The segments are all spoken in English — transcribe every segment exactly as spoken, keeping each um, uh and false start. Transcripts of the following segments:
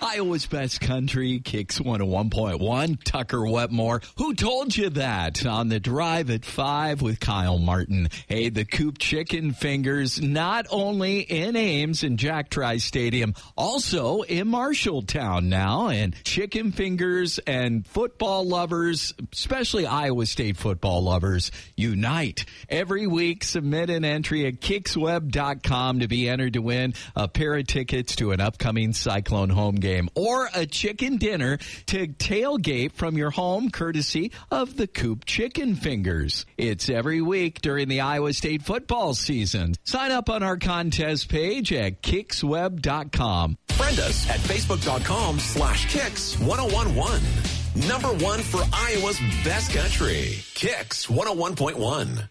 Iowa's best country, Kicks one oh one point one. Tucker Wetmore. Who told you that? On the drive at five with Kyle Martin. Hey, the Coop Chicken Fingers, not only in Ames and Jack Trice Stadium, also in Marshalltown now. And chicken fingers and football lovers, especially Iowa State football lovers, unite. Every week, submit an entry at kicks web dot com to be entered to win a pair of tickets to an upcoming Cyclone home game or a chicken dinner to tailgate from your home, courtesy of the Coop Chicken Fingers. It's every week during the Iowa State football season. Sign up on our contest page at kicks web dot com. Friend us at facebook dot com slash kicks one oh one one. Number one for Iowa's best country. Kicks one oh one point one.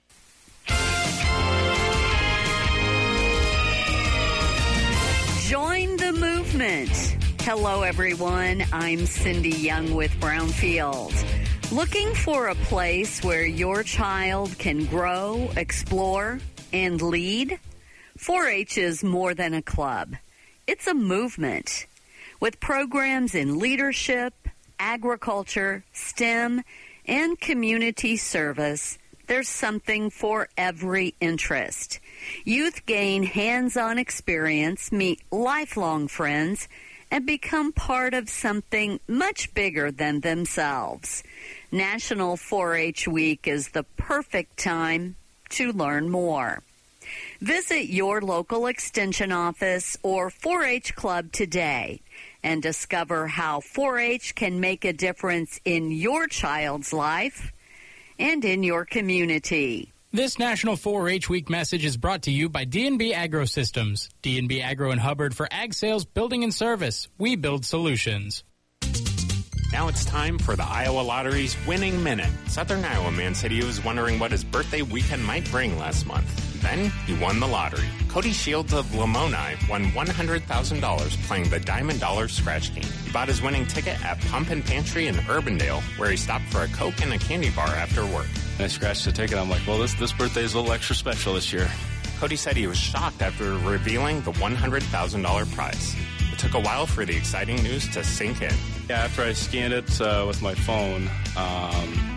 Join the movement. Hello, everyone. I'm Cindy Young with Brownfield. Looking for a place where your child can grow, explore, and lead? four H is more than a club. It's a movement. With programs in leadership, agriculture, STEM, and community service, there's something for every interest. Youth gain hands-on experience, meet lifelong friends, and become part of something much bigger than themselves. National four H Week is the perfect time to learn more. Visit your local extension office or four H club today and discover how four H can make a difference in your child's life and in your community. This National four H Week message is brought to you by D and B Agro Systems. D and B Agro in Hubbard for ag sales, building, and service. We build solutions. Now it's time for the Iowa Lottery's Winning Minute. Southern Iowa man said he was wondering what his birthday weekend might bring last month. Then he won the lottery. Cody Shields of Lamoni won one hundred thousand dollars playing the Diamond Dollar Scratch game. He bought his winning ticket at Pump and Pantry in Urbandale, where he stopped for a Coke and a candy bar after work. I scratched the ticket. I'm like, well, this, this birthday is a little extra special this year. Cody said he was shocked after revealing the one hundred thousand dollars prize. It took a while for the exciting news to sink in. Yeah, after I scanned it uh, with my phone, um,